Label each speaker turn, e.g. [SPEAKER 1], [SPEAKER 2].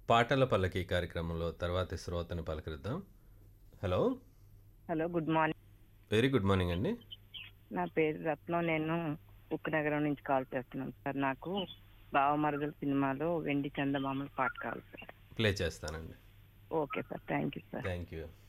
[SPEAKER 1] పాటల పల్లకి కార్యక్రమంలో తర్వాతి శ్రోతని పలకరిద్దాం. Hello!
[SPEAKER 2] Hello, good morning.
[SPEAKER 1] Very good morning అండి.
[SPEAKER 2] నా పేరు రత్నం. నేను ఉక్కునగరం నుంచి కాల్ చేస్తున్నాను సార్. నాకు బావమరుదుల సినిమాలో వెండి చందమామల పాట కావాలి సార్.
[SPEAKER 1] ప్లే చేస్తానండి.
[SPEAKER 2] Okay sir, thank you sir.
[SPEAKER 1] Thank you.